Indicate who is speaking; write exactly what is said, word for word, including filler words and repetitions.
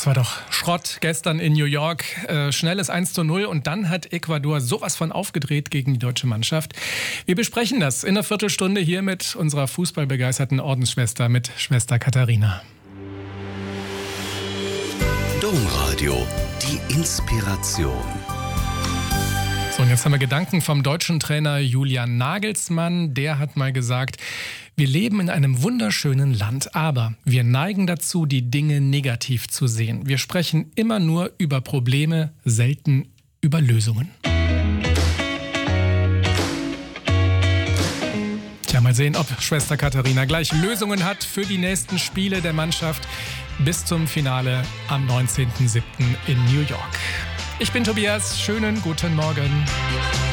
Speaker 1: Das war doch Schrott gestern in New York. Äh, schnelles eins zu null und dann hat Ecuador sowas von aufgedreht gegen die deutsche Mannschaft. Wir besprechen das in einer Viertelstunde hier mit unserer fußballbegeisterten Ordensschwester, mit Schwester Katharina.
Speaker 2: Domradio, die Inspiration.
Speaker 1: So, und jetzt haben wir Gedanken vom deutschen Trainer Julian Nagelsmann. Der hat mal gesagt, wir leben in einem wunderschönen Land, aber wir neigen dazu, die Dinge negativ zu sehen. Wir sprechen immer nur über Probleme, selten über Lösungen. Tja, mal sehen, ob Schwester Katharina gleich Lösungen hat für die nächsten Spiele der Mannschaft bis zum Finale am neunzehnten siebten in New York. Ich bin Tobias, schönen guten Morgen.